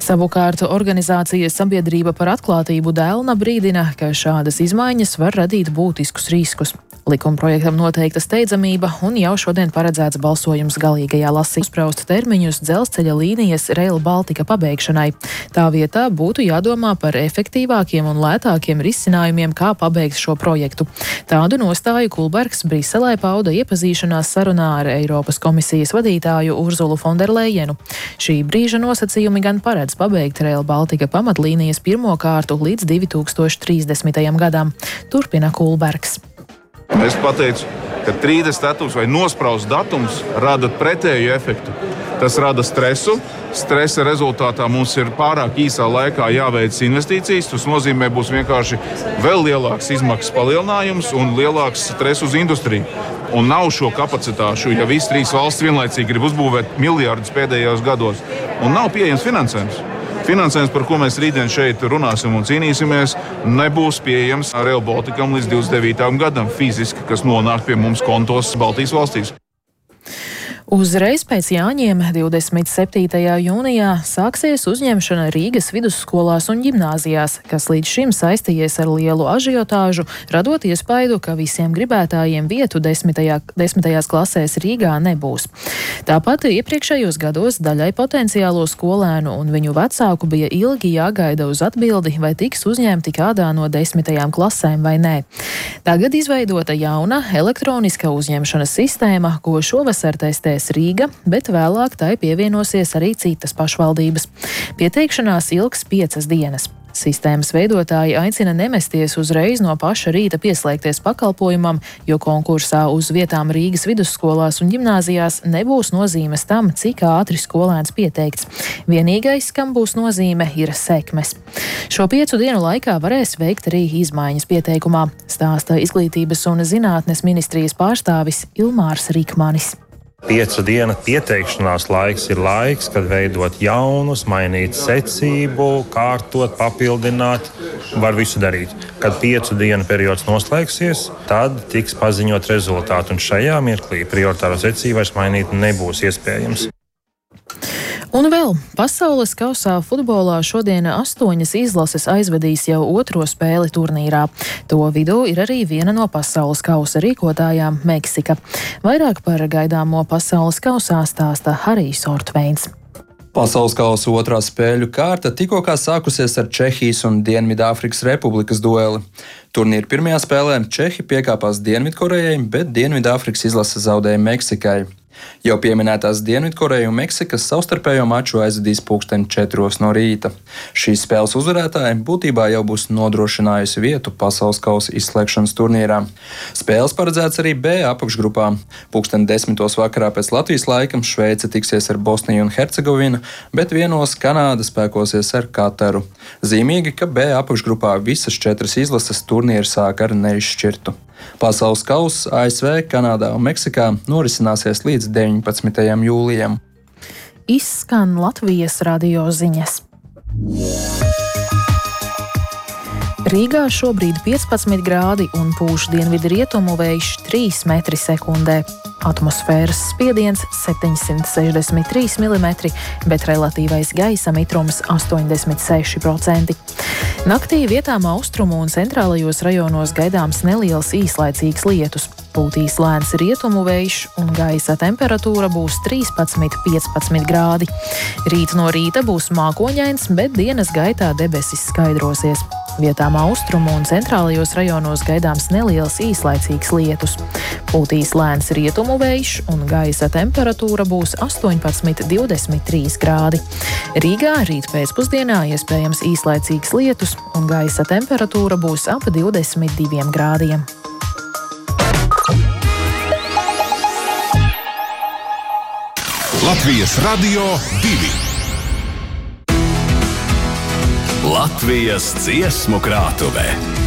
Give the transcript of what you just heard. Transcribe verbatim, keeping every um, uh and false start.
Savukārt organizācija Sabiedrība par atklātību Delna brīdina, ka šādas izmaiņas var radīt būtiskus riskus. Likumprojektam noteikta steidzamība un jau šodien paredzēts balsojums galīgajā lasī. Uzspraust termiņus dzelzceļa līnijas Rail Baltica pabeigšanai. Tā vietā būtu jādomā par efektīvākiem un lētākiem risinājumiem, kā pabeigt šo projektu. Tādu nostāju Kulbergs Briselē pauda iepazīšanās sarunā ar Eiropas komisijas vadītāju Urzulu Fonderlejenu. Šī brīža nosacījumi gan paredz pabeigt Rail Baltica pamatlīnijas pirmo kārtu līdz divi tūkstoši trīsdesmitajam gadam. Turpina Kulbergs. Es pateicu, ka trīsdesmit datums vai nosprausts datums rada pretēju efektu. Tas rada stresu. Stresa rezultātā mums ir pārāk īsā laikā jāveic investīcijas. Tas nozīmē, būs vienkārši vēl lielāks izmaksas palielinājums un lielāks stress uz industriju. Un nav šo kapacitāšu, ja visas trīs valsts vienlaicīgi grib uzbūvēt miljardus pēdējos gados. Un nav pieejams finansējums. Finansējums, par ko mēs rītdien šeit runāsim un cīnīsimies, nebūs pieejams Rail Balticam līdz divdesmit devītajam gadam fiziski, kas nonāk pie mums kontos Baltijas valstīs. Uzreiz pēc Jāņiem divdesmit septītajā jūnijā sāksies uzņemšana Rīgas vidusskolās un ģimnāzijās, kas līdz šim saistījies ar lielu ažiotāžu, radot iespaidu, ka visiem gribētājiem vietu desmitajā, desmitajās klasēs Rīgā nebūs. Tāpat iepriekšējos gados daļai potenciālo skolēnu un viņu vecāku bija ilgi jāgaida uz atbildi, vai tiks uzņemti kādā no desmitajām klasēm vai nē. Tagad izveidota jauna elektroniska uzņemšanas sistēma, ko šovasar testēs Rīga, bet vēlāk tai pievienosies arī citas pašvaldības. Pieteikšanās ilgs piecas dienas. Sistēmas veidotāji aicina nemesties uzreiz no paša rīta pieslēgties pakalpojumam, jo konkursā uz vietām Rīgas vidusskolās un ģimnāzijās nebūs nozīmes tam, cik ātri skolēns pieteikts. Vienīgais, kam būs nozīme, ir sekmes. Šo piecu dienu laikā varēs veikt arī izmaiņas pieteikumā, stāsta Izglītības un zinātnes ministrijas pārstāvis Ilmārs Rikmanis. Piecu dienu pieteikšanās laiks ir laiks, kad veidot jaunus, mainīt secību, kārtot, papildināt, var visu darīt. Kad piecu dienu periods noslēgsies, tad tiks paziņot rezultāti, un šajā mirklī prioritāro secību vairs mainīt nebūs iespējams. Un vēl pasaules kausā futbolā šodien astoņas izlases aizvedīs jau otro spēli turnīrā. To vidū ir arī viena no pasaules kausa rīkotājām – Meksika. Vairāk par gaidāmo pasaules kausā stāsta Harijs Ortveins. Pasaules kausa otrā spēļu kārta tikko kā sākusies ar Čehijas un Dienvidāfrikas Republikas dueli. Turnīra pirmajā spēlē Čehi piekāpās Dienvidkorejai, bet Dienvidāfrikas izlase zaudēja Meksikai. Jau pieminētās Dienvidkoreja un Meksikas savstarpējo maču aizvedīs pulksteni četros no rīta. Šīs spēles uzvarētāji būtībā jau būs nodrošinājusi vietu pasaules kausa izslēgšanas turnīrā. Spēles paredzēts arī B apakšgrupā. Pulksteni desmitos vakarā pēc Latvijas laikam Šveice tiksies ar Bosniju un Hercegovinu, bet vienos Kanāda spēkosies ar Kataru. Zīmīgi, ka B apakšgrupā visas četras izlases turnīru sāk ar neizšķirtu. Pasaules kauss A S V, Kanādā un Meksikā norisināsies līdz deviņpadsmitajam jūlijam. Izskan Latvijas radio ziņas. Rīgā šobrīd piecpadsmit grādi un pūš dienvidu rietumu vējš trīs metri sekundē. Atmosfēras spiediens septiņsimt sešdesmit trīs milimetri, bet relatīvais gaisa mitrums astoņdesmit seši procenti. Naktī vietām austrumu un centrālajos rajonos gaidāms neliels īslaicīgs lietus. Pūtīs lēns rietumu vējš un gaisa temperatūra būs trīspadsmit līdz piecpadsmit grādi. Rīt no rīta būs mākoņains, bet dienas gaitā debesis skaidrosies. Vietām austrumu un centrālajos rajonos gaidāms neliels īslaicīgs lietus. Pūtīs lēns rietumu vējš un gaisa temperatūra būs astoņpadsmit līdz divdesmit trīs grādi. Rīgā rīt pēcpusdienā iespējams īslaicīgs lietus un gaisa temperatūra būs ap divdesmit diviem grādiem. Latvijas radio divi. Latvijas dziesmu krātuvē.